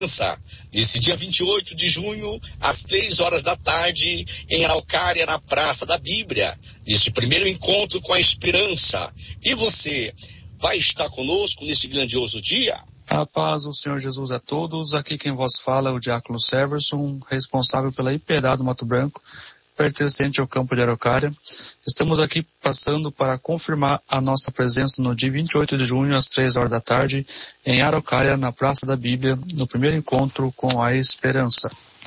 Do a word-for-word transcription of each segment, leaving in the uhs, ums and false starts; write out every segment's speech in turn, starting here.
Nesse dia vinte e oito de junho, às três horas da tarde, em Araucária, na Praça da Bíblia, neste primeiro encontro com a esperança. E você vai estar conosco nesse grandioso dia? A paz do Senhor Jesus a todos. Aqui quem vos fala é o Diácono Severson, responsável pela I P E D A do Mato Branco, pertencente ao campo de Araucária. Estamos aqui passando para confirmar a nossa presença no dia vinte e oito de junho, às três horas da tarde, em Araucária, na Praça da Bíblia, no primeiro encontro com a esperança.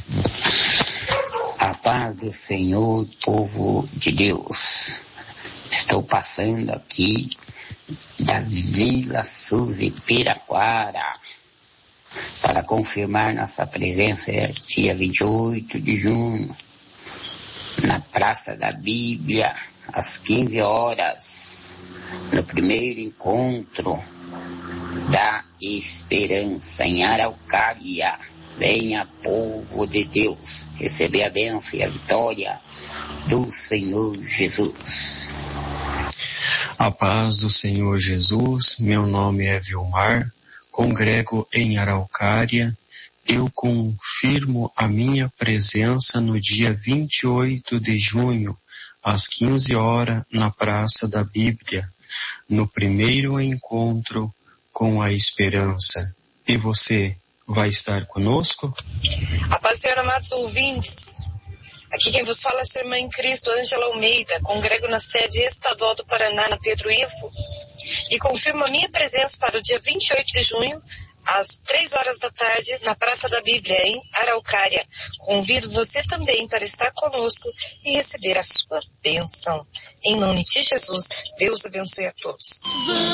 A paz do Senhor, povo de Deus. Estou passando aqui da Vila Suzy Piraquara para confirmar nossa presença dia vinte e oito de junho na Praça da Bíblia, às quinze horas, no primeiro encontro da esperança em Araucária. Venha, povo de Deus, receber a bênção e a vitória do Senhor Jesus. A paz do Senhor Jesus, meu nome é Vilmar, congrego em Araucária. Eu confirmo a minha presença no dia vinte e oito de junho, às quinze horas, na Praça da Bíblia, no primeiro encontro com a esperança. E você vai estar conosco? A paz, Senhor, amados ouvintes. Aqui quem vos fala é a sua irmã em Cristo, Ângela Almeida, congrego na sede estadual do Paraná, na Pedro Ivo, e confirmo a minha presença para o dia vinte e oito de junho, às três horas da tarde, na Praça da Bíblia, em Araucária. Convido você também para estar conosco e receber a sua bênção. Em nome de Jesus, Deus abençoe a todos.